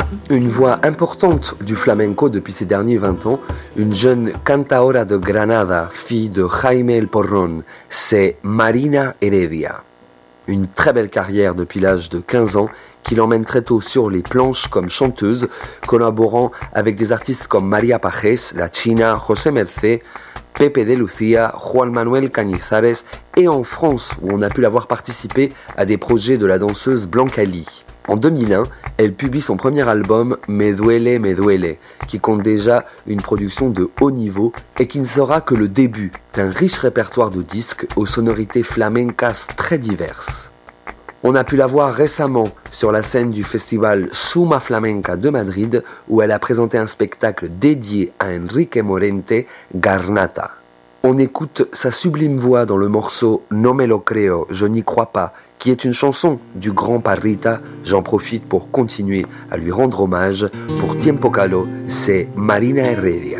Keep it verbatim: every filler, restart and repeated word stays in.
Une voix importante du flamenco depuis ces derniers vingt ans, une jeune cantaora de Granada, fille de Jaime El Porrón, c'est Marina Heredia. Une très belle carrière depuis l'âge de quinze ans qui l'emmène très tôt sur les planches comme chanteuse, collaborant avec des artistes comme María Pajés, La China, José Mercé, Pepe de Lucia, Juan Manuel Cañizares et en France où on a pu la voir participer à des projets de la danseuse Blanca Lee. En deux mille un, elle publie son premier album Me Duele, Me Duele, qui compte déjà une production de haut niveau et qui ne sera que le début d'un riche répertoire de disques aux sonorités flamencas très diverses. On a pu la voir récemment sur la scène du festival Suma Flamenca de Madrid où elle a présenté un spectacle dédié à Enrique Morente, Garnata. On écoute sa sublime voix dans le morceau No me lo creo, je n'y crois pas, qui est une chanson du grand Parrita. J'en profite pour continuer à lui rendre hommage. Pour Tiempo Caló, c'est Marina Heredia.